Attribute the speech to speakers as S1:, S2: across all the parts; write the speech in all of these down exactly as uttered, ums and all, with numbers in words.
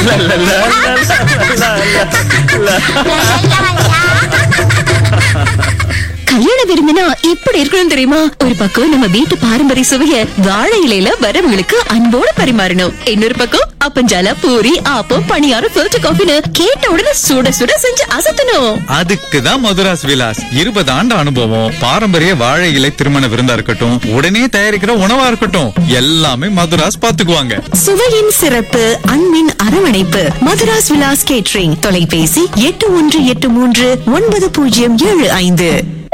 S1: கல்யாண விரும்பினா எப்படி இருக்கணும் தெரியுமா? ஒரு பக்கம் நம்ம வீட்டு பாரம்பரிய சுவைய வாழை இலையில வரவங்களுக்கு அன்போடு பரிமாறணும். இன்னொரு பக்கம் அப்பஞ்சால, பூரி, ஆப்பம், பணியாரம், ஃபில்டர் காஃபின்னு கேட்ட உடனே சுட சுட செஞ்சு அசத்தணும்.
S2: அதுக்குதான் மதுராஸ் விலாஸ். இருபது ஆண்டு அனுபவம், பாரம்பரிய வாழை இலை திருமண விருந்தா இருக்கட்டும், உடனே தயாரிக்கிற உணவா இருக்கட்டும், எல்லாமே மதுராஸ் பாத்துக்குவாங்க.
S1: சுவையின் சிறப்பு, அன்பின் அரவணைப்பு. மதுராஸ் விலாஸ் கேட்டரிங். தொலைபேசி எட்டு ஒன்று எட்டு மூன்று ஒன்பது பூஜ்ஜியம் ஏழு ஐந்து.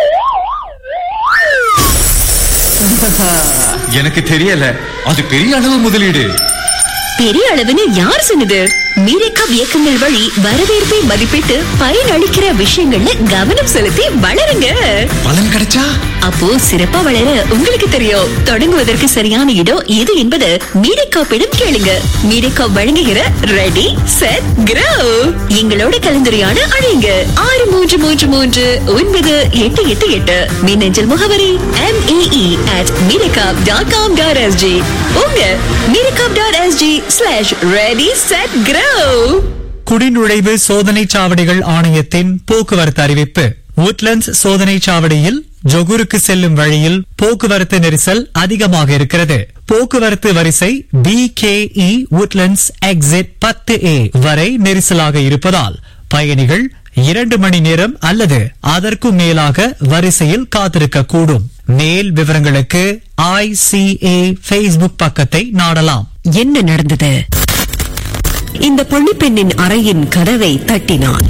S2: எனக்கு தெரியல, அது பெரிய அளவு முதலீடு.
S1: பெரிய அளவுன்னு யார் சொன்னது? மீரேக்கா இயக்கங்கள் வழி வரவேற்பை மதிப்பிட்டு பயனளிக்கிற விஷயங்கள்ல கவனம் செலுத்தி வளருங்க.
S2: பலன் கிடைச்சா
S1: அப்போ சிறப்பா வளர உங்களுக்கு தெரியும். தொடங்குவதற்கு சரியான இடம் எது என்பது மீரேக்காப்பிடம் கேளுங்க. மீரேக்கா வழங்குகிற ரெடி செட் கிரோ. எங்களோட கலந்துரையாட அழைங்க. ஆறு மூன்று மூன்று மூன்று ஒன்பது எட்டு எட்டு எட்டு. மின்னஞ்சல் முகவரி M A E at மீரேக்காப் dot com dot S G. உங்க மீரேக்காப் dot S G slash ready set கிரோ.
S3: குடிநுழைவு சோதனை சாவடிகள் ஆணையத்தின் போக்குவரத்து அறிவிப்பு. உட்லண்ட்ஸ் சோதனை சாவடியில் ஜொகூருக்கு செல்லும் வழியில் போக்குவரத்து நெரிசல் அதிகமாக இருக்கிறது. போக்குவரத்து வரிசை B K E Woodlands exit பத்து ஏ வரை நெரிசலாக இருப்பதால் பயணிகள் இரண்டு மணி நேரம் அல்லது அதற்கும் மேலாக வரிசையில் காத்திருக்க கூடும். மேல் விவரங்களுக்கு ஐ சி ஏ ஃபேஸ்புக் பக்கத்தை நாடலாம்.
S1: என்ன நடந்தது? இந்த பள்ளிப்பெண்ணின் அறையின் கதவை தட்டினான்.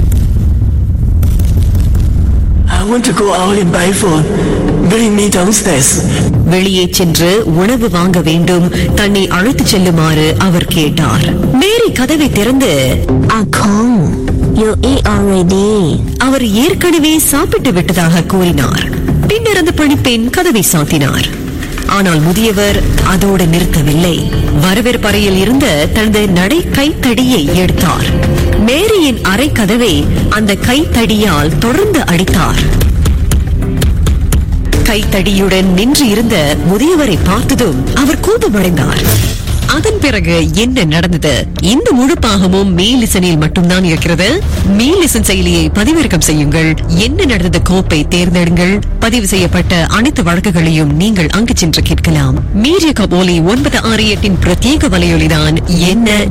S4: I want to go out and buy food. Bring me downstairs.
S1: வெளியே சென்று உணவு வாங்க வேண்டும். தன்னை அழைத்துச் செல்லுமாறு அவர் கேட்டார். மேரி கதவை திறந்து, அவர் ஏற்கனவே சாப்பிட்டு விட்டதாக கூறினார். பின்னர் அந்த பணிப்பெண் கதவை சாத்தினார். ஆனால் முதியவர் அதோடு நிறுத்தவில்லை. வரவேற்பறையில் இருந்த தனது நடை கைத்தடியை எடுத்தார். மேரியின் அறை கதவை அந்த கைத்தடியால் தொடர்ந்து அடித்தார். கைத்தடியுடன் நின்று இருந்த முதியவரை பார்த்ததும் அவர் கோபமடைந்தார். அதன் பிறகு என்ன நடந்தது? இந்த முழு பாகமும் மீ லிசனில் மட்டும்தான் இருக்கிறது. மீ லிசன் செயலியை பதிவிறக்கம் செய்யுங்கள். என்ன நடந்தது கோப்பை தேர்ந்தெடுங்கள். பதிவு செய்யப்பட்ட அனைத்து வழக்குகளையும் நீங்கள் அங்கு சென்று கேட்கலாம். மீடியா கபோலி ஒன்பது ஆறு எட்டின் பிரத்யேக வலையொலிதான் என்ன